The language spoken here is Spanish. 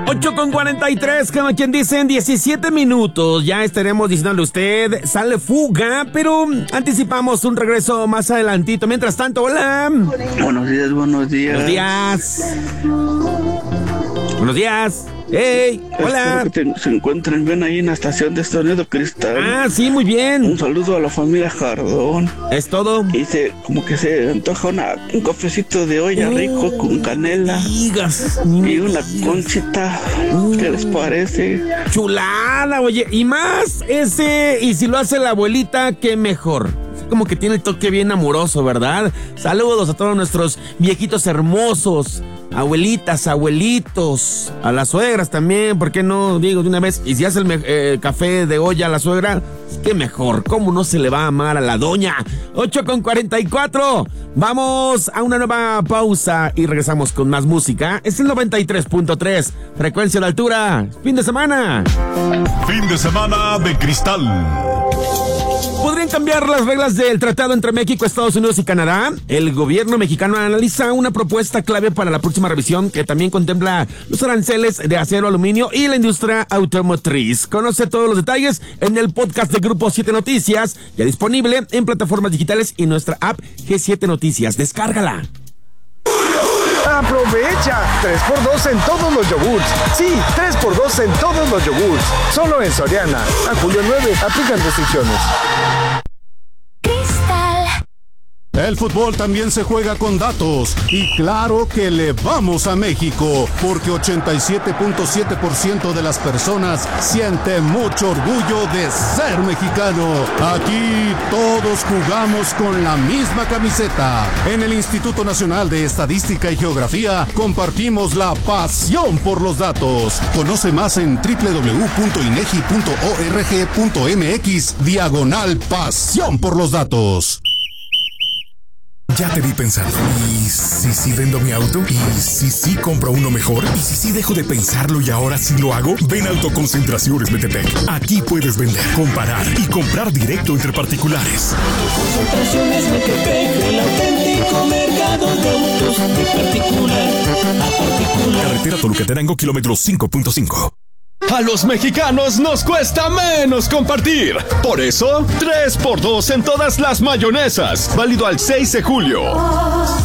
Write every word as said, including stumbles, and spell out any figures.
ocho con cuarenta y tres, como quien dice, en diecisiete minutos. Ya estaremos diciéndole a usted, sale fuga, pero anticipamos un regreso más adelantito. Mientras tanto, hola. Buenos días, buenos días. Buenos días. Buenos días. Hey, hola. Espero que te, se encuentren bien ahí en la estación de Sonido Cristal. Ah, sí, muy bien. Un saludo a la familia Jardón. Es todo. Y se, como que se antoja una, un cafecito de olla uh, rico con canela. Digas. Y una conchita. Uh, ¿Qué les parece? Chulada, oye. Y más ese, y si lo hace la abuelita, qué mejor. Como que tiene el toque bien amoroso, ¿verdad? Saludos a todos nuestros viejitos hermosos, abuelitas, abuelitos, a las suegras también, ¿por qué no? Digo de una vez, y si hace el me- eh, café de olla a la suegra, qué mejor, ¿cómo no se le va a amar a la doña? ocho con cuarenta y cuatro, vamos a una nueva pausa y regresamos con más música. Es el noventa y tres punto tres, frecuencia de altura, fin de semana. Fin de semana de cristal. ¿Podrían cambiar las reglas del tratado entre México, Estados Unidos y Canadá? El gobierno mexicano analiza una propuesta clave para la próxima revisión que también contempla los aranceles de acero, aluminio y la industria automotriz. Conoce todos los detalles en el podcast de Grupo siete Noticias, ya disponible en plataformas digitales y nuestra app G siete Noticias. Descárgala. ¡Aprovecha! tres por dos en todos los yogurts. Sí, tres por dos en todos los yogurts. Solo en Soriana. A julio nueve, aplican restricciones. El fútbol también se juega con datos y claro que le vamos a México porque ochenta y siete punto siete por ciento de las personas siente mucho orgullo de ser mexicano. Aquí todos jugamos con la misma camiseta. En el Instituto Nacional de Estadística y Geografía compartimos la pasión por los datos. Conoce más en doble u doble u doble u punto inegi punto org punto mx diagonal pasión por los datos. Ya te vi pensando. ¿Y si sí vendo mi auto? ¿Y si sí compro uno mejor? ¿Y si sí dejo de pensarlo y ahora sí lo hago? Ven a Autoconcentraciones Metepec. Aquí puedes vender, comparar y comprar directo entre particulares. Autoconcentraciones Metepec, el auténtico mercado de autos de particular a particular. Carretera Toluca-Tenango, kilómetro cinco punto cinco. A los mexicanos nos cuesta menos compartir. Por eso, tres por dos en todas las mayonesas. Válido al seis de julio.